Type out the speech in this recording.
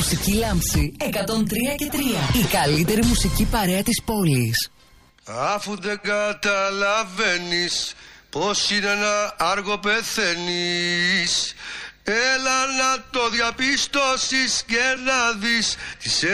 Μουσική Λάμψη 103 και 3. Η καλύτερη μουσική παρέα της πόλης. Αφού δεν καταλαβαίνεις πως είναι ένα άργο πεθαίνεις, έλα να το διαπιστώσεις και να δεις τις